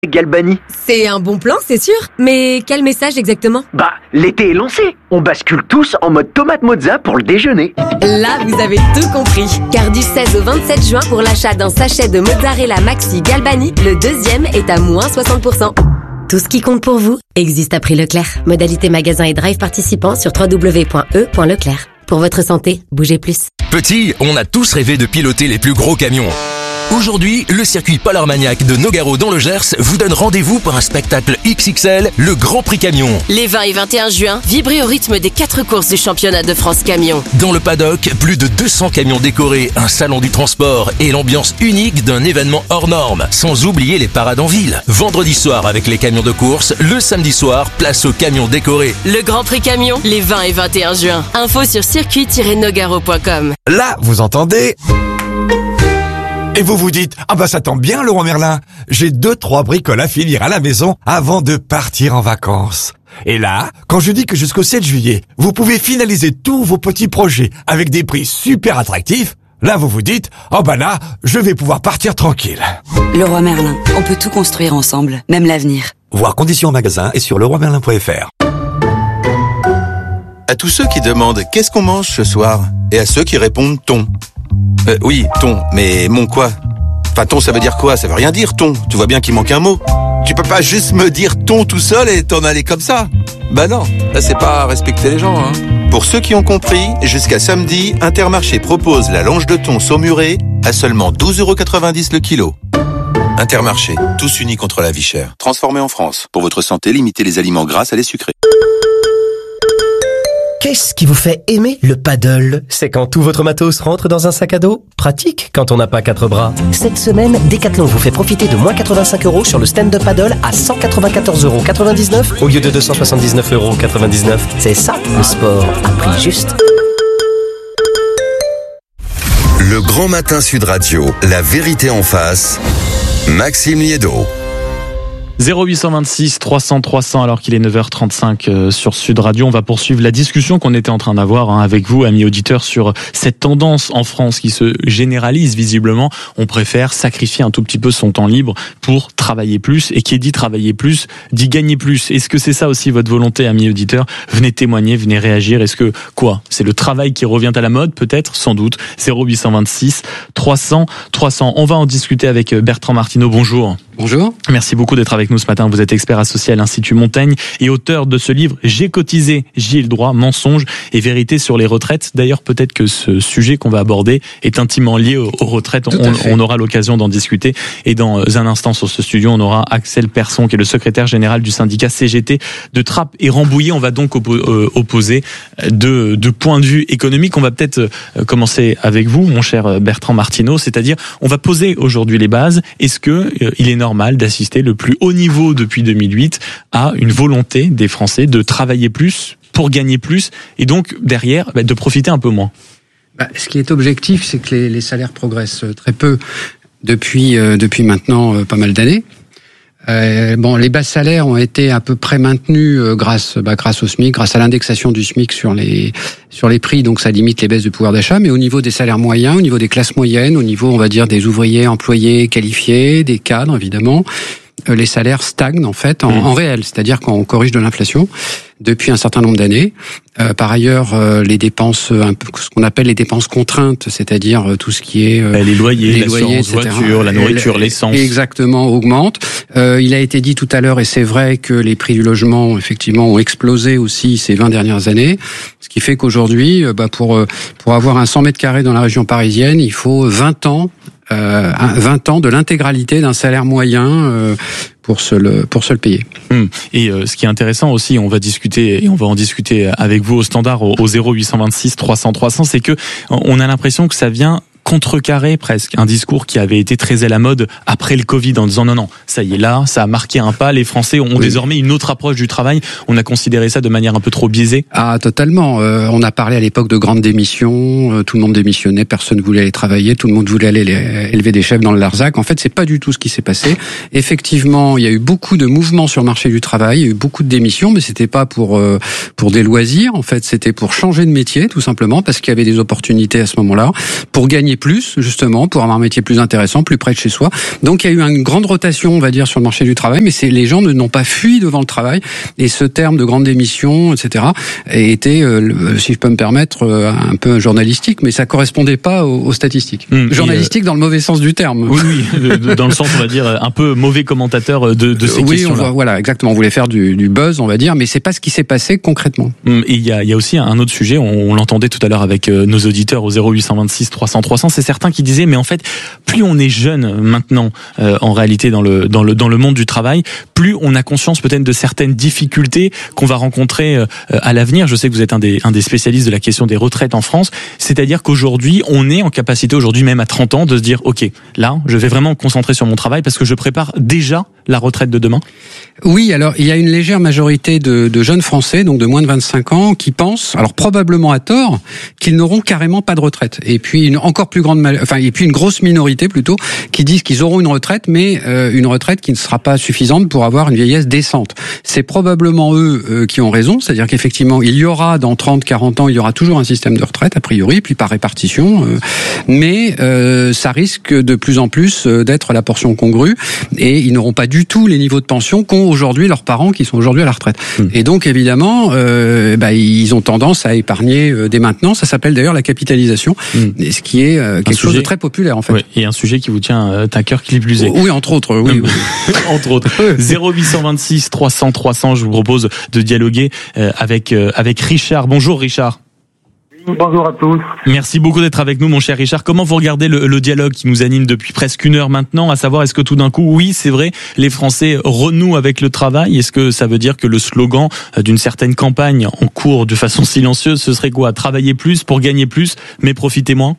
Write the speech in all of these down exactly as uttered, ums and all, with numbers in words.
Galbani. C'est un bon plan, c'est sûr. Mais quel message exactement? Bah, l'été est lancé. On bascule tous en mode tomate mozza pour le déjeuner. Là, vous avez tout compris. Car du seize au vingt-sept juin, pour l'achat d'un sachet de mozzarella maxi Galbani, le deuxième est à moins soixante pour cent. Tout ce qui compte pour vous existe à prix Leclerc. Modalité magasin et drive participants sur w w w point e point leclerc. Pour votre santé, bougez plus. Petit, on a tous rêvé de piloter les plus gros camions. Aujourd'hui, le circuit Paul Armagnac de Nogaro dans le Gers vous donne rendez-vous pour un spectacle X X L, le Grand Prix Camion. Les vingt et vingt et un juin, vibrez au rythme des quatre courses du championnat de France Camion. Dans le paddock, plus de deux cents camions décorés, un salon du transport et l'ambiance unique d'un événement hors norme. Sans oublier les parades en ville. Vendredi soir avec les camions de course, le samedi soir, place aux camions décorés. Le Grand Prix Camion, les vingt et vingt et un juin. Info sur circuit tiret nogaro point com. Là, vous entendez ? Et vous vous dites, ah bah ça tombe bien Leroy Merlin, j'ai deux trois bricoles à finir à la maison avant de partir en vacances. Et là, quand je dis que jusqu'au sept juillet, vous pouvez finaliser tous vos petits projets avec des prix super attractifs, là vous vous dites, oh bah là, je vais pouvoir partir tranquille. Leroy Merlin, on peut tout construire ensemble, même l'avenir. Voir conditions en magasin et sur leroy merlin point f r. À tous ceux qui demandent qu'est-ce qu'on mange ce soir, et à ceux qui répondent thon. Euh, oui, thon, mais mon quoi? Enfin, thon, ça veut dire quoi? Ça veut rien dire, thon. Tu vois bien qu'il manque un mot. Tu peux pas juste me dire thon tout seul et t'en aller comme ça. Bah non, là c'est pas respecter les gens, hein. Pour ceux qui ont compris, jusqu'à samedi, Intermarché propose la longe de thon saumurée à seulement douze euros quatre-vingt-dix le kilo. Intermarché, tous unis contre la vie chère. Transformé en France. Pour votre santé, limitez les aliments gras à les sucrés. Qu'est-ce qui vous fait aimer le paddle? C'est quand tout votre matos rentre dans un sac à dos? Pratique quand on n'a pas quatre bras. Cette semaine, Decathlon vous fait profiter de moins quatre-vingt-cinq euros sur le stand-up paddle à cent quatre-vingt-quatorze euros quatre-vingt-dix-neuf au lieu de deux cent soixante-dix-neuf euros quatre-vingt-dix-neuf. C'est ça, le sport à prix juste. Le Grand Matin Sud Radio, la vérité en face, Maxime Liédo. zéro huit cent vingt-six trois cents trois cents alors qu'il est neuf heures trente-cinq euh, sur Sud Radio. On va poursuivre la discussion qu'on était en train d'avoir hein, avec vous, amis auditeurs, sur cette tendance en France qui se généralise visiblement. On préfère sacrifier un tout petit peu son temps libre pour travailler plus. Et qui dit travailler plus, dit gagner plus. Est-ce que c'est ça aussi votre volonté, amis auditeurs? Venez témoigner, venez réagir. Est-ce que quoi? C'est le travail qui revient à la mode, peut-être? Sans doute. zéro huit cent vingt-six trois cents trois cents. On va en discuter avec Bertrand Martineau. Bonjour. Bonjour. Merci beaucoup d'être avec nous ce matin. Vous êtes expert associé à l'Institut Montaigne et auteur de ce livre « J'ai cotisé, j'y ai le droit, mensonges et vérité sur les retraites ». D'ailleurs, peut-être que ce sujet qu'on va aborder est intimement lié aux, aux retraites. On, on aura l'occasion d'en discuter. Et dans un instant sur ce studio, on aura Axel Persson, qui est le secrétaire général du syndicat C G T de Trappes et Rambouillet. On va donc oppo- euh, opposer deux, deux points de vue économiques. On va peut-être euh, commencer avec vous, mon cher Bertrand Martineau. C'est-à-dire, on va poser aujourd'hui les bases. Est-ce que euh, il est normal d'assister le plus haut niveau depuis deux mille huit à une volonté des Français de travailler plus pour gagner plus et donc derrière bah, de profiter un peu moins? Bah, ce qui est objectif, c'est que les, les salaires progressent très peu depuis euh, depuis maintenant euh, pas mal d'années. Euh, bon, les bas salaires ont été à peu près maintenus euh, grâce bah, grâce au SMIC, grâce à l'indexation du SMIC sur les sur les prix, donc ça limite les baisses de pouvoir d'achat. Mais au niveau des salaires moyens, au niveau des classes moyennes, au niveau on va dire des ouvriers employés qualifiés, des cadres évidemment, euh, les salaires stagnent en fait en, mmh. en réel, c'est-à-dire quand on corrige de l'inflation depuis un certain nombre d'années. Euh, par ailleurs, euh, les dépenses, un peu, ce qu'on appelle les dépenses contraintes, c'est-à-dire euh, tout ce qui est euh, les loyers, les loyers, voiture, la nourriture, l'essence, exactement, augmentent. Euh, il a été dit tout à l'heure, et c'est vrai que les prix du logement, effectivement, ont explosé aussi ces vingt dernières années, ce qui fait qu'aujourd'hui, euh, bah, pour pour avoir un cent mètres carrés dans la région parisienne, il faut vingt ans. Euh, vingt ans de l'intégralité d'un salaire moyen euh, pour se le pour se le payer. Hum. Et euh, ce qui est intéressant aussi, on va discuter et on va en discuter avec vous au standard au, au zéro huit cent vingt-six trois cents trois cents, c'est que on a l'impression que ça vient contrecarrer presque un discours qui avait été très à la mode après le Covid en disant non non ça y est là, ça a marqué un pas, les Français ont oui. désormais une autre approche du travail. On a considéré ça de manière un peu trop biaisée. Ah totalement. Euh, on a parlé à l'époque de grandes démissions, euh, tout le monde démissionnait, personne ne voulait aller travailler, tout le monde voulait aller les, élever des chefs dans le Larzac. En fait, c'est pas du tout ce qui s'est passé. Effectivement, il y a eu beaucoup de mouvements sur le marché du travail, il y a eu beaucoup de démissions, mais c'était pas pour euh, pour des loisirs. En fait, c'était pour changer de métier tout simplement parce qu'il y avait des opportunités à ce moment-là, pour gagner gagner plus, justement, pour avoir un métier plus intéressant, plus près de chez soi. Donc, il y a eu une grande rotation, on va dire, sur le marché du travail, mais c'est les gens ne n'ont pas fui devant le travail. Et ce terme de grande démission, et cetera, a été, euh, si je peux me permettre, euh, un peu journalistique, mais ça correspondait pas aux, aux statistiques. Mmh, journalistique euh... dans le mauvais sens du terme. Oui, oui, dans le sens, on va dire, un peu mauvais commentateur de, de ces oui, questions-là. Oui, voilà, exactement. On voulait faire du, du buzz, on va dire, mais c'est pas ce qui s'est passé concrètement. Mmh, et il y a, il y a aussi un autre sujet, on, on l'entendait tout à l'heure avec euh, nos auditeurs au zéro huit cent vingt-six trois cents trois cents, c'est certains qui disaient, mais en fait, plus on est jeune maintenant, euh, en réalité, dans le, dans le, dans le monde du travail, plus on a conscience peut-être de certaines difficultés qu'on va rencontrer euh, à l'avenir. Je sais que vous êtes un des, un des spécialistes de la question des retraites en France, c'est-à-dire qu'aujourd'hui, on est en capacité, aujourd'hui même à trente ans, de se dire, ok, là, je vais vraiment me concentrer sur mon travail parce que je prépare déjà la retraite de demain. Oui, alors il y a une légère majorité de, de jeunes Français, donc de moins de vingt-cinq ans, qui pensent, alors probablement à tort, qu'ils n'auront carrément pas de retraite. Et puis une encore plus grande, enfin et puis une grosse minorité plutôt, qui disent qu'ils auront une retraite, mais euh, une retraite qui ne sera pas suffisante pour avoir une vieillesse décente. C'est probablement eux euh, qui ont raison, c'est-à-dire qu'effectivement il y aura dans trente, quarante ans, il y aura toujours un système de retraite a priori, puis par répartition, euh, mais euh, ça risque de plus en plus d'être la portion congrue, et ils n'auront pas du tout les niveaux de pension qu'ont aujourd'hui leurs parents qui sont aujourd'hui à la retraite. Mmh. Et donc évidemment, euh, bah, ils ont tendance à épargner euh, dès maintenant. Ça s'appelle d'ailleurs la capitalisation, mmh. ce qui est euh, quelque un chose sujet, de très populaire en fait. Oui, et un sujet qui vous tient euh, à cœur, qui plus est. Oui, entre autres. Oui, oui. entre autres. zéro huit cent vingt-six trois cents trois cents. Je vous propose de dialoguer euh, avec euh, avec Richard. Bonjour Richard. Bonjour à tous. Merci beaucoup d'être avec nous, mon cher Richard. Comment vous regardez le, le dialogue qui nous anime depuis presque une heure maintenant, à savoir, est-ce que tout d'un coup, oui, c'est vrai, les Français renouent avec le travail? Est-ce que ça veut dire que le slogan d'une certaine campagne en cours de façon silencieuse, ce serait quoi? Travailler plus pour gagner plus, mais profiter moins?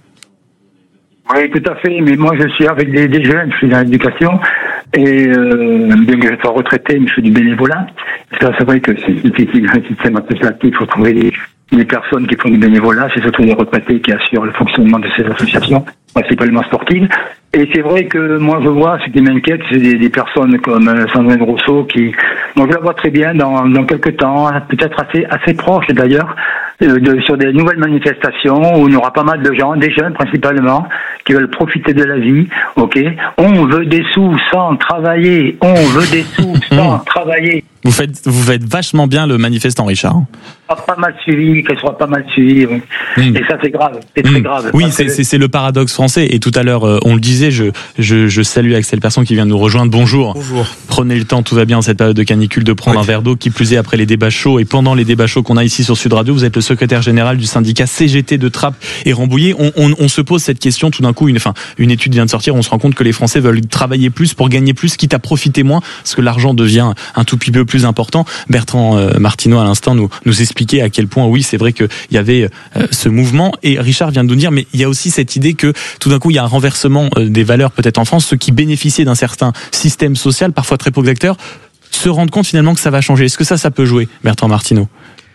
Oui, tout à fait. Mais moi, je suis avec des, des jeunes, je suis dans l'éducation. Et euh, bien que je sois retraité, mais je fais du bénévolat. Ça, c'est vrai que c'est difficile dans le système associatif. Il faut trouver des, des personnes qui font du bénévolat. C'est surtout les retraités qui assurent le fonctionnement de ces associations, principalement sportives. Et c'est vrai que moi, je vois, ce qui m'inquiète, c'est des, des personnes comme Sandrine Rousseau qui, moi, je la vois très bien dans, dans quelques temps, peut-être assez, assez proche d'ailleurs, euh, de, sur des nouvelles manifestations où il y aura pas mal de gens, des jeunes principalement, qui veulent profiter de la vie, ok? On veut des sous sans travailler, on veut des sous sans travailler. Vous faites, vous faites vachement bien le manifestant, Richard. Pas mal suivi, qu'elle soit pas mal suivie, oui. Mmh. Et ça, c'est grave, c'est très mmh. grave. Oui, c'est, c'est, c'est le paradoxe français. Et tout à l'heure, euh, on le disait, je, je, je salue Axel Persson qui vient de nous rejoindre. Bonjour. Bonjour. Prenez le temps, tout va bien en cette période de canicule, de prendre oui. un verre d'eau, qui plus est après les débats chauds. Et pendant les débats chauds qu'on a ici sur Sud Radio, vous êtes le secrétaire général du syndicat C G T de Trappes et Rambouillet. On, on, on se pose cette question tout d'un coup. Une, enfin, une étude vient de sortir. On se rend compte que les Français veulent travailler plus pour gagner plus, quitte à profiter moins, parce que l'argent devient un tout petit peu plus important. Bertrand euh, Martineau à l'instant nous nous expliquait à quel point oui c'est vrai qu'il y avait euh, ce mouvement, et Richard vient de nous dire mais il y a aussi cette idée que tout d'un coup il y a un renversement euh, des valeurs peut-être en France. Ceux qui bénéficiaient d'un certain système social parfois très protecteur se rendent compte finalement que ça va changer. Est-ce que ça ça peut jouer, Bertrand Martineau?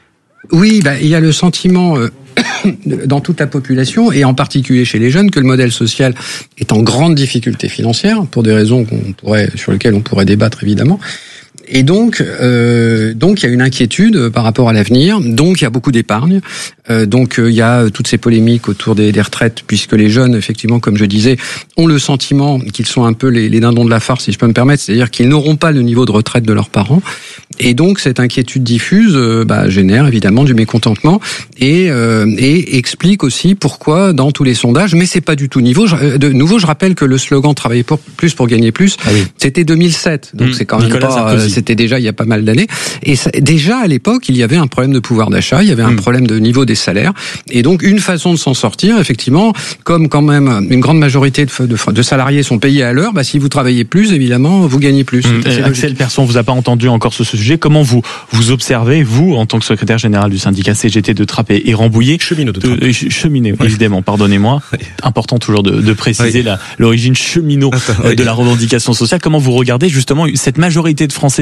Oui, bah, il y a le sentiment euh, dans toute la population, et en particulier chez les jeunes, que le modèle social est en grande difficulté financière pour des raisons qu'on pourrait sur lesquelles on pourrait débattre évidemment. Et donc, euh, donc il y a une inquiétude par rapport à l'avenir. Donc il y a beaucoup d'épargne. Euh, donc euh, il y a toutes ces polémiques autour des, des retraites, puisque les jeunes, effectivement, comme je disais, ont le sentiment qu'ils sont un peu les, les dindons de la farce, si je peux me permettre, c'est-à-dire qu'ils n'auront pas le niveau de retraite de leurs parents. Et donc cette inquiétude diffuse euh, bah, génère évidemment du mécontentement et, euh, et explique aussi pourquoi dans tous les sondages, mais c'est pas du tout nouveau. Je, de nouveau, je rappelle que le slogan "Travailler pour plus pour gagner plus", ah oui. c'était deux mille sept, donc mmh, c'est quand même Nicolas pas. Euh, c'était déjà il y a pas mal d'années. Et ça, déjà à l'époque, il y avait un problème de pouvoir d'achat, il y avait un mmh. problème de niveau des salaires. Et donc une façon de s'en sortir, effectivement, comme quand même une grande majorité de, de, de salariés sont payés à l'heure, bah si vous travaillez plus, évidemment, vous gagnez plus. Mmh. Axel Persson, vous a pas entendu encore sur ce sujet. Comment vous vous observez, vous, en tant que secrétaire général du syndicat C G T de Trappes et Rambouillet, cheminot de Trappes, euh, cheminot, oui. évidemment, pardonnez-moi, oui. important toujours de, de préciser oui. la, l'origine cheminot Attends, euh, oui. de la revendication sociale. Comment vous regardez justement cette majorité de Français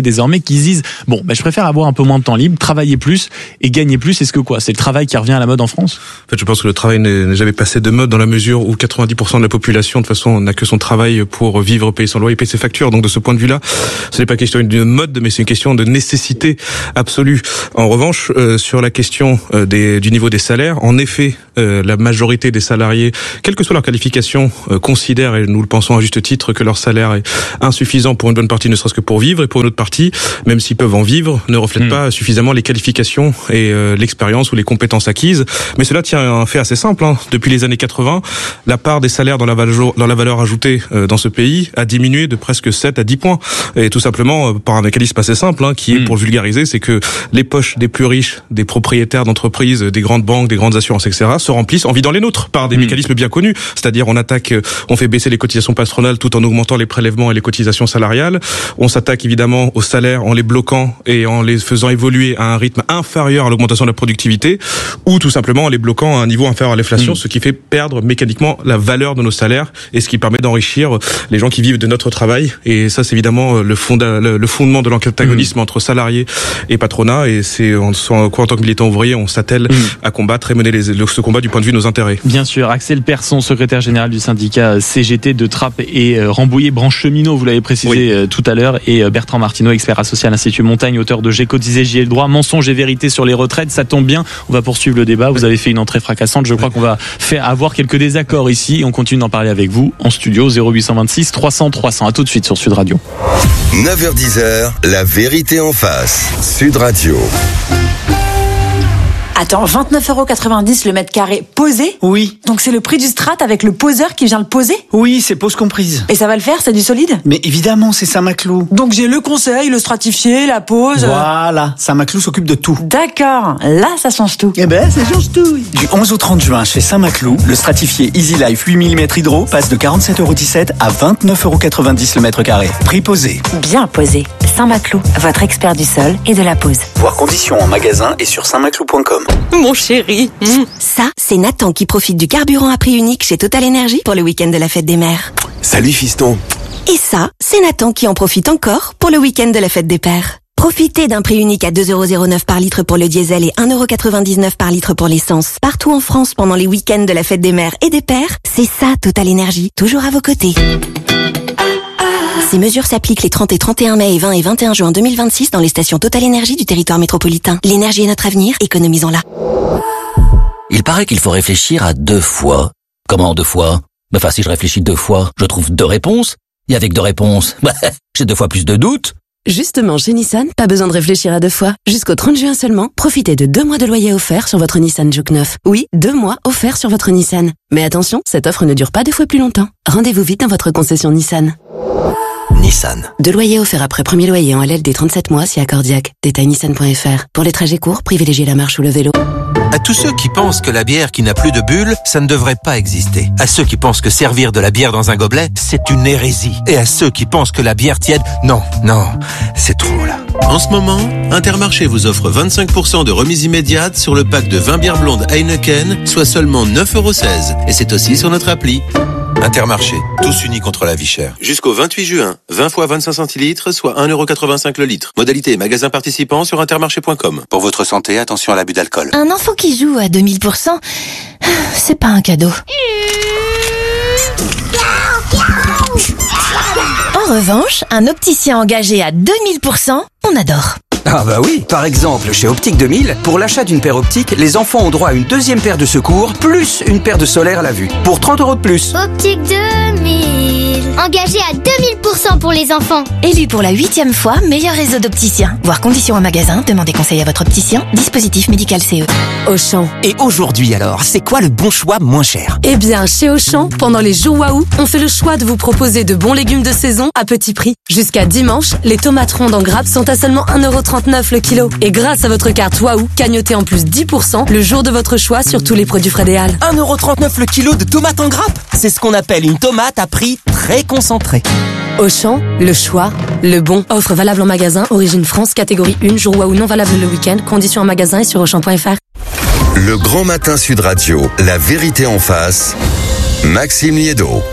désormais qui se disent bon, bah, je préfère avoir un peu moins de temps libre, travailler plus et gagner plus. Est-ce que quoi, c'est le travail qui revient à la mode en France? En fait, je pense que le travail n'est, n'est jamais passé de mode dans la mesure où quatre-vingt-dix pour cent de la population, de toute façon, n'a que son travail pour vivre, payer son loyer, payer ses factures. Donc, de ce point de vue-là, ce n'est pas question d'une mode, mais c'est une question de nécessité absolue. En revanche, euh, sur la question euh, des, du niveau des salaires, en effet, euh, la majorité des salariés, quelle que soit leur qualification, euh, considèrent, et nous le pensons à juste titre, que leur salaire est insuffisant pour une bonne partie, ne serait-ce que pour vivre, et pour une autre partie, même s'ils peuvent en vivre, ne reflète mmh. pas suffisamment les qualifications et euh, l'expérience ou les compétences acquises. Mais cela tient à un fait assez simple. Hein. Depuis les années quatre-vingts, la part des salaires dans la valeur, dans la valeur ajoutée euh, dans ce pays a diminué de presque sept à dix points. Et tout simplement euh, par un mécanisme assez simple, hein, qui est, mmh. pour le vulgariser, c'est que les poches des plus riches, des propriétaires d'entreprises, des grandes banques, des grandes assurances, et cetera, se remplissent en vidant les nôtres par des mmh. mécanismes bien connus. C'est-à-dire, on attaque, on fait baisser les cotisations patronales tout en augmentant les prélèvements et les cotisations salariales. On s'attaque évidemment aux salaires en les bloquant et en les faisant évoluer à un rythme inférieur à l'augmentation de la productivité, ou tout simplement en les bloquant à un niveau inférieur à l'inflation, mmh. ce qui fait perdre mécaniquement la valeur de nos salaires et ce qui permet d'enrichir les gens qui vivent de notre travail. Et ça, c'est évidemment le, fonda, le fondement de l'antagonisme mmh. entre salariés et patronat. Et c'est en, en quoi, en tant que militant ouvrier, on s'attelle mmh. à combattre et mener les, ce combat du point de vue de nos intérêts. Bien sûr. Axel Persson, secrétaire général du syndicat C G T de Trappes et Rambouillet, branche cheminot, vous l'avez précisé oui. tout à l'heure, et Bertrand Martineau, expert associé à l'Institut Montaigne, auteur de J'ai cotisé, j'y ai le droit, mensonges et vérité sur les retraites. Ça tombe bien, on va poursuivre le débat. Vous avez fait une entrée fracassante. Je crois qu'on va faire avoir quelques désaccords ici. On continue d'en parler avec vous en studio. Zéro huit cent vingt-six trois cents trois cents. À tout de suite sur Sud Radio. neuf heures dix, la vérité en face. Sud Radio. Attends, vingt-neuf euros quatre-vingt-dix le mètre carré posé? Oui. Donc c'est le prix du strat avec le poseur qui vient le poser? Oui, c'est pose comprise. Et ça va le faire, c'est du solide? Mais évidemment, c'est Saint-Maclou. Donc j'ai le conseil, le stratifié, la pose... Voilà, Saint-Maclou s'occupe de tout. D'accord, là ça change tout. Eh ben, ça change tout. Du onze au trente juin, chez Saint-Maclou, le stratifié Easy Life huit millimètres hydro passe de quarante-sept euros dix-sept à vingt-neuf euros quatre-vingt-dix le mètre carré. Prix posé. Bien posé. Saint-Maclou, votre expert du sol et de la pose. Voir conditions en magasin et sur saint maclou point com. Mon chéri. Mmh. Ça, c'est Nathan qui profite du carburant à prix unique chez Total Energy pour le week-end de la fête des mères. Salut fiston. Et ça, c'est Nathan qui en profite encore pour le week-end de la fête des pères. Profitez d'un prix unique à deux euros zéro neuf par litre pour le diesel et un euro quatre-vingt-dix-neuf par litre pour l'essence. Partout en France pendant les week-ends de la fête des mères et des pères, c'est ça Total Energy, toujours à vos côtés. Ces mesures s'appliquent les trente et trente et un mai et vingt et vingt et un juin deux mille vingt-six dans les stations Total Energy du territoire métropolitain. L'énergie est notre avenir, économisons-la. Il paraît qu'il faut réfléchir à deux fois. Comment deux fois? Enfin, si je réfléchis deux fois, je trouve deux réponses. Et avec deux réponses, bah, j'ai deux fois plus de doutes. Justement, chez Nissan, pas besoin de réfléchir à deux fois. Jusqu'au trente juin seulement, profitez de deux mois de loyer offert sur votre Nissan Juke neuf. Oui, deux mois offerts sur votre Nissan. Mais attention, cette offre ne dure pas deux fois plus longtemps. Rendez-vous vite dans votre concession Nissan. Nissan. Deux loyers offerts après premier loyer en L L D trente-sept mois si accordiaque. Détail nissan point f r. Pour les trajets courts, privilégiez la marche ou le vélo. À tous ceux qui pensent que la bière qui n'a plus de bulles, ça ne devrait pas exister. À ceux qui pensent que servir de la bière dans un gobelet, c'est une hérésie. Et à ceux qui pensent que la bière tiède, non, non, c'est trop là. En ce moment, Intermarché vous offre vingt-cinq pour cent de remise immédiate sur le pack de vingt bières blondes Heineken, soit seulement neuf euros seize. Et c'est aussi sur notre appli. Intermarché, tous unis contre la vie chère. Jusqu'au vingt-huit juin, vingt fois vingt-cinq centilitres, soit un euro quatre-vingt-cinq le litre. Modalité magasin participant sur intermarché point com. Pour votre santé, attention à l'abus d'alcool. Un enfant qui joue à deux mille pour cent, c'est pas un cadeau. En revanche, un opticien engagé à deux mille pour cent, on adore. Ah bah oui, par exemple, chez Optique deux mille, pour l'achat d'une paire optique, les enfants ont droit à une deuxième paire de secours, plus une paire de solaire à la vue, pour trente euros de plus. Optique deux mille, engagé à deux mille pour cent pour les enfants. Élu pour la huitième fois, meilleur réseau d'opticiens. Voir conditions en magasin, demandez conseil à votre opticien. Dispositif médical C E. Auchan. Et aujourd'hui alors, c'est quoi le bon choix moins cher? Eh bien, chez Auchan, pendant les jours Waouh, on fait le choix de vous proposer de bons légumes de saison à petit prix. Jusqu'à dimanche, les tomates rondes en grappe sont à seulement un euro trente-neuf le kilo. Et grâce à votre carte Waouh, cagnotez en plus dix pour cent le jour de votre choix sur tous les produits Fred et Al. un euro trente-neuf le kilo de tomates en grappe. C'est ce qu'on appelle une tomate à prix très concentré. Auchan, le choix, le bon. Offre valable en magasin, origine France, catégorie un, jour Waouh non valable le week-end. Conditions en magasin et sur auchan point f r. Le Grand Matin Sud Radio, la vérité en face. Maxime Liédot.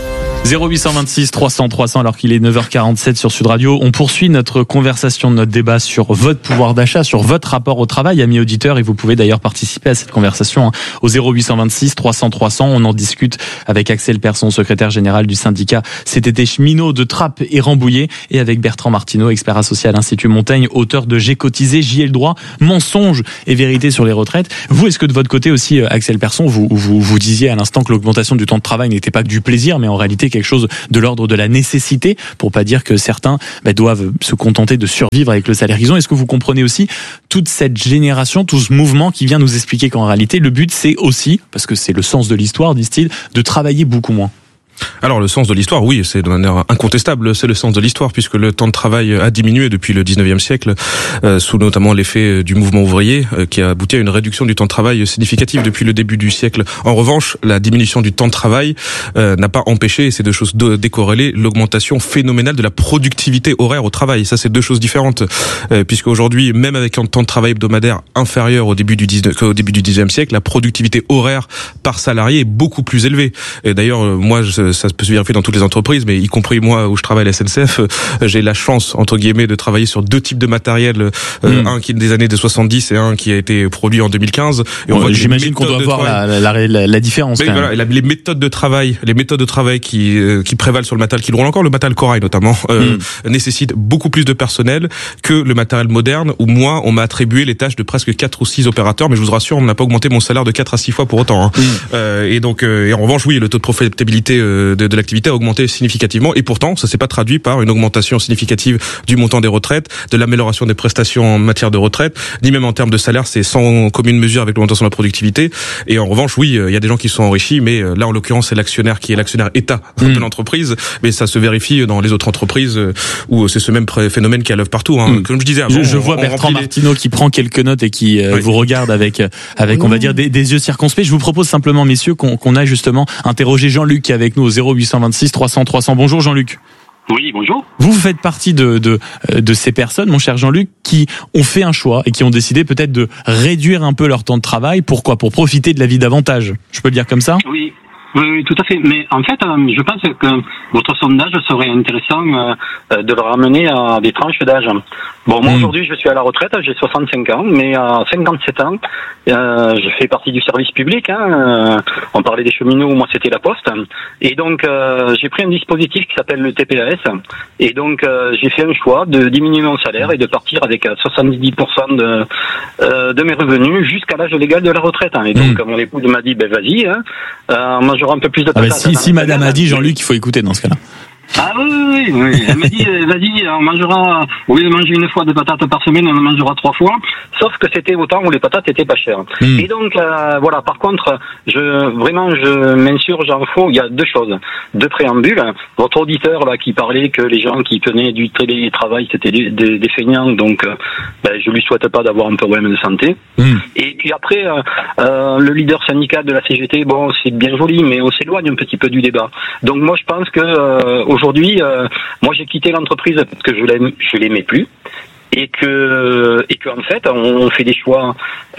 zéro huit cent vingt-six trois cents trois cents alors qu'il est neuf heures quarante-sept sur Sud Radio. On poursuit notre conversation, notre débat sur votre pouvoir d'achat, sur votre rapport au travail, amis auditeurs, et vous pouvez d'ailleurs participer à cette conversation hein, au zéro huit cent vingt-six trois cents trois cents. On en discute avec Axel Persson, secrétaire général du syndicat C T T cheminot de Trappes et Rambouillet, et avec Bertrand Martineau, expert associé à l'Institut Montaigne, auteur de J'ai cotisé, j'y ai le droit, mensonges et vérité sur les retraites. Vous, est-ce que de votre côté aussi, Axel Persson, vous, vous, vous disiez à l'instant que l'augmentation du temps de travail n'était pas que du plaisir, mais en réalité quelque chose de l'ordre de la nécessité, pour pas dire que certains bah, doivent se contenter de survivre avec le salaire qu'ils ont. Est-ce que vous comprenez aussi toute cette génération, tout ce mouvement qui vient nous expliquer qu'en réalité, le but c'est aussi, parce que c'est le sens de l'histoire, disent-ils, de travailler beaucoup moins? Alors le sens de l'histoire, oui, c'est de manière incontestable, c'est le sens de l'histoire, puisque le temps de travail a diminué depuis le dix-neuvième siècle, euh, sous notamment l'effet du mouvement ouvrier, euh, qui a abouti à une réduction du temps de travail significative depuis le début du siècle. En revanche, la diminution du temps de travail euh, n'a pas empêché, et c'est deux choses décorrélées, l'augmentation phénoménale de la productivité horaire au travail. Ça, c'est deux choses différentes, euh, puisque aujourd'hui, même avec un temps de travail hebdomadaire inférieur au début du dix-neuvième, au début du dix-neuvième siècle, la productivité horaire par salarié est beaucoup plus élevée. Et d'ailleurs, euh, moi, je ça peut se vérifier dans toutes les entreprises, mais y compris moi où je travaille à la S N C F, j'ai la chance, entre guillemets, de travailler sur deux types de matériel, euh, mmh. un qui est des années de soixante-dix et un qui a été produit en deux mille quinze. Et on ouais, voit j'imagine qu'on doit voir la, la, la, la différence. Mais voilà, la, les méthodes de travail, les méthodes de travail qui, euh, qui prévalent sur le matériel qui roule encore, le matériel corail notamment, euh, mmh. nécessite beaucoup plus de personnel que le matériel moderne, où moi, on m'a attribué les tâches de presque quatre ou six opérateurs, mais je vous rassure, on n'a pas augmenté mon salaire de quatre à six fois pour autant. Hein. Mmh. Euh, et donc, euh, et en revanche, oui, le taux de profitabilité euh, de, de l'activité a augmenté significativement, et pourtant ça s'est pas traduit par une augmentation significative du montant des retraites, de l'amélioration des prestations en matière de retraite, ni même en termes de salaire. C'est sans commune mesure avec l'augmentation de la productivité. Et en revanche, oui, il y a des gens qui sont enrichis, mais là en l'occurrence c'est l'actionnaire qui est l'actionnaire État mmh. de l'entreprise, mais ça se vérifie dans les autres entreprises où c'est ce même phénomène qui a l'œuvre partout. Hein. Mmh. Comme je disais avant, je, je vois on, on Bertrand Martineau les... qui prend quelques notes et qui euh, oui. vous regarde avec avec oui. on va dire des, des yeux circonspects. Je vous propose simplement, messieurs, qu'on, qu'on aille justement interroger Jean-Luc qui est avec nous au zéro huit cent vingt-six trois cents trois cents. Bonjour Jean-Luc. Oui, bonjour. Vous faites partie de, de, de ces personnes, mon cher Jean-Luc, qui ont fait un choix et qui ont décidé peut-être de réduire un peu leur temps de travail. Pourquoi ? Pour profiter de la vie davantage. Je peux le dire comme ça ? Oui. Oui, oui, tout à fait. Mais en fait, euh, je pense que votre sondage serait intéressant euh, de le ramener à des tranches d'âge. Bon, moi mmh. aujourd'hui, je suis à la retraite, j'ai soixante-cinq ans, mais à cinquante-sept ans, euh, je fais partie du service public. Hein, euh, on parlait des cheminots, moi c'était la Poste. Et donc, euh, j'ai pris un dispositif qui s'appelle le T P A S. Et donc, euh, j'ai fait un choix de diminuer mon salaire et de partir avec soixante-dix pour cent de, euh, de mes revenus jusqu'à l'âge légal de la retraite. Et donc, mmh. mon épouse m'a dit, ben vas-y, hein, euh, moi j'aurai un peu plus de ah bah si, si madame a dit, Jean-Luc, il faut écouter dans ce cas-là. Ah oui, oui, oui. Elle m'a dit, vas-y, on mangera, au lieu de manger une fois de patates par semaine, on en mangera trois fois. Sauf que c'était au temps où les patates étaient pas chères. Mmh. Et donc, euh, voilà, par contre, je, vraiment, je m'insurge en faux. Il y a deux choses. Deux préambules. Votre auditeur, là, qui parlait que les gens qui tenaient du télétravail, c'était des, des, des feignants, donc, euh, ben, je lui souhaite pas d'avoir un problème de santé. Mmh. Et puis après, euh, euh, le leader syndical de la C G T, bon, c'est bien joli, mais on s'éloigne un petit peu du débat. Donc, moi, je pense que, euh, aujourd'hui, euh, moi j'ai quitté l'entreprise parce que je l'aime, je l'aimais plus, et que et qu'en fait on fait des choix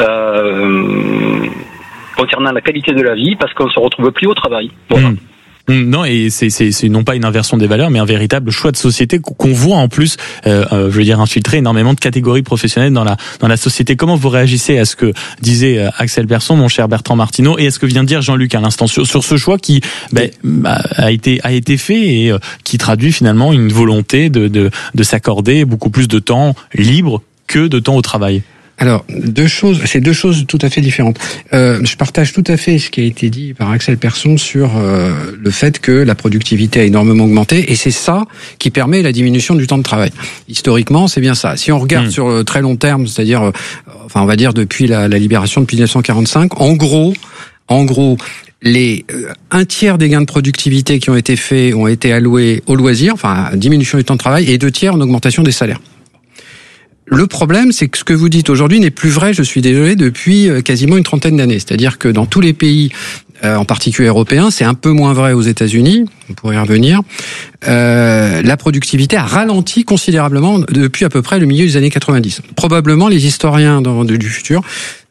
euh, concernant la qualité de la vie parce qu'on se retrouve plus au travail. Voilà. Mmh. Non, et c'est, c'est, c'est non pas une inversion des valeurs, mais un véritable choix de société qu'on voit en plus, euh, euh, je veux dire, infiltrer énormément de catégories professionnelles dans la dans la société. Comment vous réagissez à ce que disait euh, Axel Persson, mon cher Bertrand Martineau, et à ce que vient de dire Jean-Luc à l'instant sur, sur ce choix qui ben, bah, a été a été fait et euh, qui traduit finalement une volonté de de de s'accorder beaucoup plus de temps libre que de temps au travail? Alors, deux choses, c'est deux choses tout à fait différentes. Euh, je partage tout à fait ce qui a été dit par Axel Persson sur euh, le fait que la productivité a énormément augmenté, et c'est ça qui permet la diminution du temps de travail. Historiquement, c'est bien ça. Si on regarde mmh. sur le très long terme, c'est-à-dire, euh, enfin, on va dire depuis la, la libération, depuis dix-neuf cent quarante-cinq, en gros, en gros, les euh, un tiers des gains de productivité qui ont été faits ont été alloués au loisir, enfin, à diminution du temps de travail, et deux tiers en augmentation des salaires. Le problème, c'est que ce que vous dites aujourd'hui n'est plus vrai, je suis désolé, depuis quasiment une trentaine d'années. C'est-à-dire que dans tous les pays, euh, en particulier européens, c'est un peu moins vrai aux États-Unis, on pourrait y revenir, euh, la productivité a ralenti considérablement depuis à peu près le milieu des années quatre-vingt-dix. Probablement, les historiens dans, du futur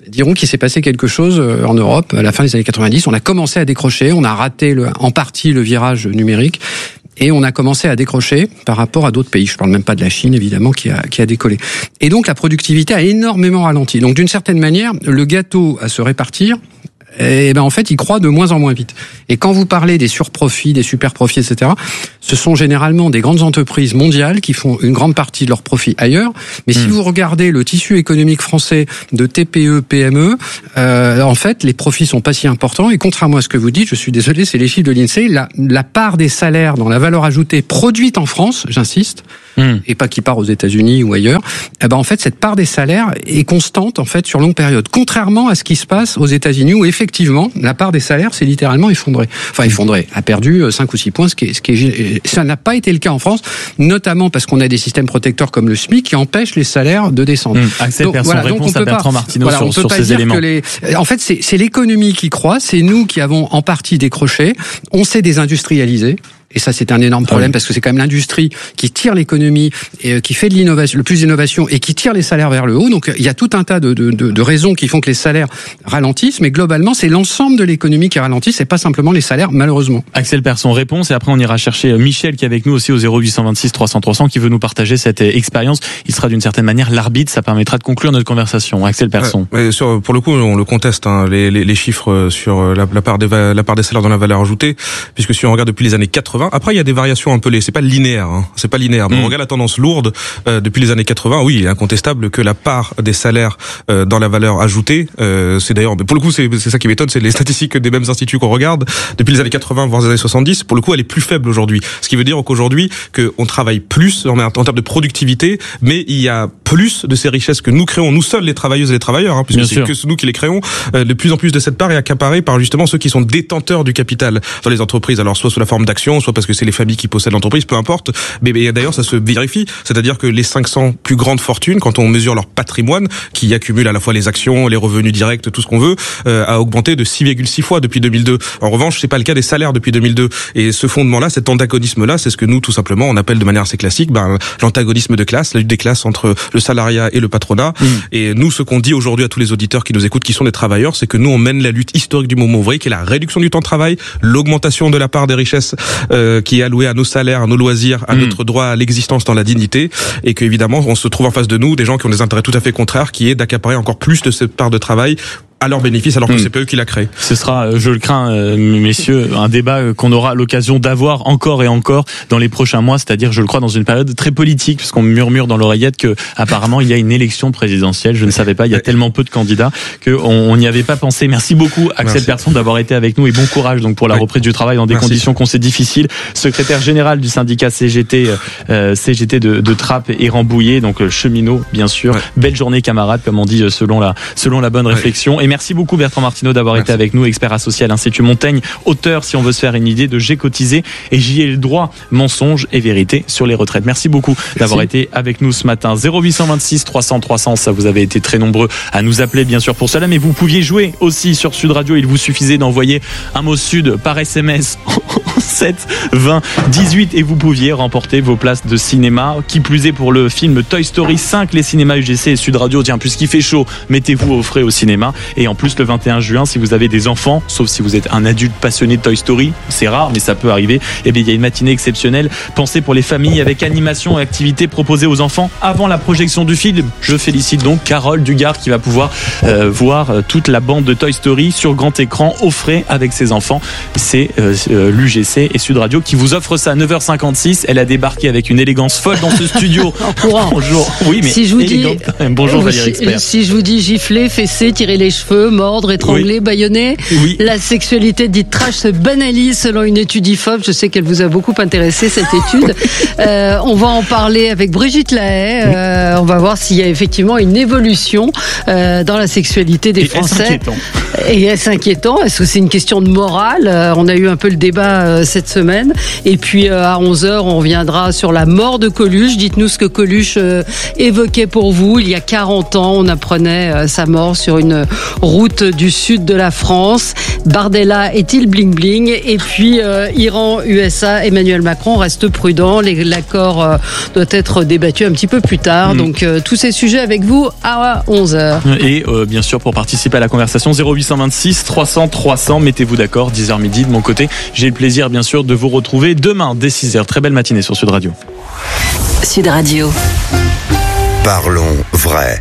diront qu'il s'est passé quelque chose en Europe à la fin des années quatre-vingt-dix. On a commencé à décrocher, on a raté le, en partie le virage numérique. Et on a commencé à décrocher par rapport à d'autres pays. Je parle même pas de la Chine, évidemment, qui a, qui a décollé. Et donc, la productivité a énormément ralenti. Donc, d'une certaine manière, le gâteau à se répartir, et ben en fait, il croît de moins en moins vite. Et quand vous parlez des surprofits, des super-profits, et cetera, ce sont généralement des grandes entreprises mondiales qui font une grande partie de leurs profits ailleurs. Mais mmh. si vous regardez le tissu économique français de T P E, P M E, euh, en fait, les profits sont pas si importants. Et contrairement à ce que vous dites, je suis désolé, c'est les chiffres de l'INSEE, la, la part des salaires dans la valeur ajoutée produite en France, j'insiste, mmh. et pas qui part aux États-Unis ou ailleurs, eh ben en fait, cette part des salaires est constante en fait sur longue période. Contrairement à ce qui se passe aux États-Unis où effectivement, la part des salaires s'est littéralement effondrée. Enfin, effondrée, a perdu cinq ou six points, ce qui est, ce qui est, ça n'a pas été le cas en France, notamment parce qu'on a des systèmes protecteurs comme le SMIC qui empêchent les salaires de descendre. Mmh, Axel Persson, voilà, réponse à Bertrand Martineau voilà, sur, sur ces éléments. Les, en fait, c'est, c'est l'économie qui croît, c'est nous qui avons en partie décroché, on s'est désindustrialisé. Et ça, c'est un énorme problème parce que c'est quand même l'industrie qui tire l'économie et qui fait de l'innovation, le plus d'innovation et qui tire les salaires vers le haut. Donc, il y a tout un tas de, de, de, de raisons qui font que les salaires ralentissent, mais globalement, c'est l'ensemble de l'économie qui ralentit, c'est pas simplement les salaires, malheureusement. Axel Persson, réponse, et après on ira chercher Michel qui est avec nous aussi au zéro huit cent vingt-six trois cents trois cents qui veut nous partager cette expérience. Il sera d'une certaine manière l'arbitre, ça permettra de conclure notre conversation. Axel Persson. Ouais, sur, pour le coup, on le conteste, hein, les, les, les chiffres sur la, la part des la part des salaires dans la valeur ajoutée, puisque si on regarde depuis les années quatre-vingts, après il y a des variations un peu les, c'est pas linéaire, hein, c'est pas linéaire. Mais mmh. on regarde la tendance lourde euh, depuis les années quatre-vingts. Oui, il est incontestable que la part des salaires euh, dans la valeur ajoutée, euh, c'est d'ailleurs, pour le coup, c'est, c'est ça qui m'étonne, c'est les statistiques des mêmes instituts qu'on regarde depuis les années quatre-vingts voire les années soixante-dix. Pour le coup, elle est plus faible aujourd'hui. Ce qui veut dire qu'aujourd'hui, qu'on travaille plus en, en termes de productivité, mais il y a plus de ces richesses que nous créons, nous seuls, les travailleuses et les travailleurs, hein, puisque Bien c'est sûr. que nous qui les créons. Euh, de plus en plus de cette part est accaparée par justement ceux qui sont détenteurs du capital dans les entreprises. Alors soit sous la forme d'actions, soit parce que c'est les familles qui possèdent l'entreprise, peu importe. Mais, mais d'ailleurs, ça se vérifie. C'est-à-dire que les cinq cents plus grandes fortunes, quand on mesure leur patrimoine, qui accumule à la fois les actions, les revenus directs, tout ce qu'on veut, euh, a augmenté de six virgule six fois depuis deux mille deux. En revanche, c'est pas le cas des salaires depuis deux mille deux. Et ce fondement-là, cet antagonisme-là, c'est ce que nous, tout simplement, on appelle de manière assez classique, ben, l'antagonisme de classe, la lutte des classes entre le salariat et le patronat. Mmh. Et nous, ce qu'on dit aujourd'hui à tous les auditeurs qui nous écoutent, qui sont des travailleurs, c'est que nous, on mène la lutte historique du mouvement ouvrier, qui est la réduction du temps de travail, l'augmentation de la part des richesses euh, qui est allouée à nos salaires, à nos loisirs, à mmh. notre droit à l'existence dans la dignité, et qu'évidemment, on se trouve en face de nous des gens qui ont des intérêts tout à fait contraires, qui est d'accaparer encore plus de cette part de travail à leur bénéfice, alors que mmh. c'est pas eux qui l'a créé. Ce sera, je le crains, euh, messieurs, un débat qu'on aura l'occasion d'avoir encore et encore dans les prochains mois, c'est-à-dire, je le crois, dans une période très politique, puisqu'on murmure dans l'oreillette que apparemment il y a une élection présidentielle. Je ne savais pas, il y a tellement peu de candidats qu'on n'y avait pas pensé. Merci beaucoup, Axel Merci. Persson, d'avoir été avec nous, et bon courage donc pour la oui. reprise du travail dans des Merci. conditions qu'on sait difficiles. Secrétaire général du syndicat C G T, euh, C G T de, de Trappes et Rambouillet, donc euh, cheminot, bien sûr. Ouais. Belle journée, camarades, comme on dit selon la selon la bonne ouais. réflexion. Et merci beaucoup Bertrand Martineau d'avoir Merci. été avec nous, expert associé à l'Institut Montaigne, auteur, si on veut se faire une idée, de J'ai cotisé et j'y ai le droit, mensonges et vérité sur les retraites. Merci beaucoup Merci. d'avoir été avec nous ce matin. zéro huit cent vingt-six trois cents trois cents, ça vous avez été très nombreux à nous appeler bien sûr pour cela, mais vous pouviez jouer aussi sur Sud Radio. Il vous suffisait d'envoyer un mot Sud par S M S sept vingt dix-huit et vous pouviez remporter vos places de cinéma. Qui plus est pour le film Toy Story cinq, les cinémas U G C et Sud Radio. Tiens, puisqu'il fait chaud, mettez-vous au frais au cinéma. Et en plus, le vingt et un juin, si vous avez des enfants, sauf si vous êtes un adulte passionné de Toy Story, c'est rare, mais ça peut arriver, et bien il y a une matinée exceptionnelle pensée pour les familles avec animation et activités proposées aux enfants avant la projection du film. Je félicite donc Carole Dugard qui va pouvoir euh, voir toute la bande de Toy Story sur grand écran au frais avec ses enfants. C'est euh, euh, l'U G C et Sud Radio qui vous offre ça à neuf heures cinquante-six. Elle a débarqué avec une élégance folle dans ce studio. En courant. Bonjour. Oui, mais si je vous dis, bonjour Valérie Expert. Si je vous dis gifler, fesser, tirer les cheveux, mordre, étrangler, oui. bâillonner, oui. la sexualité dite trash se banalise selon une étude I F O P. Je sais qu'elle vous a beaucoup intéressé cette étude. euh, on va en parler avec Brigitte Lahaye. Euh, on va voir s'il y a effectivement une évolution euh, dans la sexualité des et Français. Est-ce inquiétant ? Et est-ce inquiétant? Est-ce que c'est une question de morale? euh, On a eu un peu le débat euh, cette semaine. Et puis euh, à onze heures, on reviendra sur la mort de Coluche. Dites-nous ce que Coluche euh, évoquait pour vous. Il y a quarante ans, on apprenait euh, sa mort sur une route du sud de la France. Bardella est-il bling-bling? Et puis euh, Iran, U S A, Emmanuel Macron reste prudent. Les- L'accord euh, doit être débattu un petit peu plus tard. Mmh. Donc euh, tous ces sujets avec vous à onze heures. Et euh, bien sûr, pour participer à la conversation, zéro huit cent vingt-six trois cents trois cents, mettez-vous d'accord, dix heures midi de mon côté. J'ai le plaisir, bien sûr, de vous retrouver demain dès six heures. Très belle matinée sur Sud Radio. Sud Radio. Parlons vrai.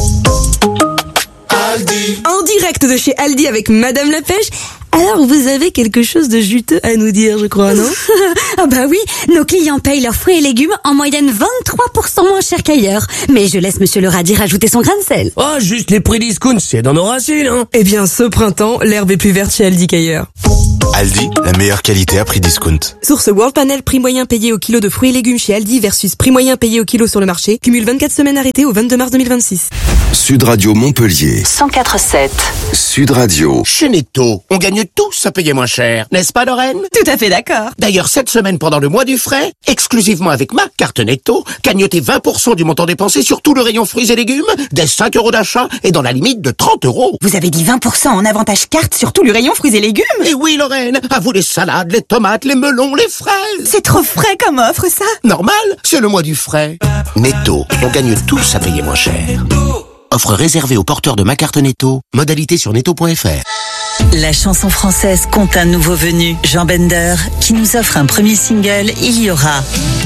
En direct de chez Aldi avec Madame la Pêche. Alors, vous avez quelque chose de juteux à nous dire, je crois, non? Ah bah oui, nos clients payent leurs fruits et légumes en moyenne vingt-trois pour cent moins cher qu'ailleurs. Mais je laisse Monsieur le Radis rajouter son grain de sel. Oh, juste les prix discount, c'est dans nos racines, hein. Eh bien, ce printemps, l'herbe est plus verte chez Aldi qu'ailleurs. Aldi, la meilleure qualité à prix discount. Source World Panel, prix moyen payé au kilo de fruits et légumes chez Aldi versus prix moyen payé au kilo sur le marché. Cumule vingt-quatre semaines arrêtées au vingt-deux mars deux mille vingt-six. Sud Radio Montpellier. cent quatre virgule sept. Sud Radio. Chez Netto, on gagne tous à payer moins cher, n'est-ce pas Lorraine? Tout à fait d'accord. D'ailleurs, cette semaine pendant le mois du frais, exclusivement avec ma carte Netto, gagnotez vingt pour cent du montant dépensé sur tout le rayon fruits et légumes, dès cinq euros d'achat et dans la limite de trente euros. Vous avez dit vingt pour cent en avantage carte sur tout le rayon fruits et légumes? Et oui Lorraine, à vous les salades, les tomates, les melons, les fraises. C'est trop frais comme offre, ça. Normal, c'est le mois du frais. Netto, on gagne tous à payer moins cher. Offre réservée aux porteurs de ma carte Netto. Modalité sur netto point f r. La chanson française compte un nouveau venu, Jean Bender, qui nous offre un premier single, Il y aura.